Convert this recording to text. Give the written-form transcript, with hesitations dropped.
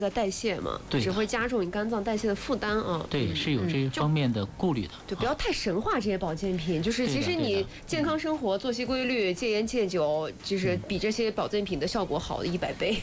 的代谢嘛，只会加重你肝脏代谢的负担啊。 对，是有这方面的顾虑的。 对，不要太神化这些保健品，就是其实你健康生活、作息规律、戒烟戒酒，就是比这些保健品的效果好100倍。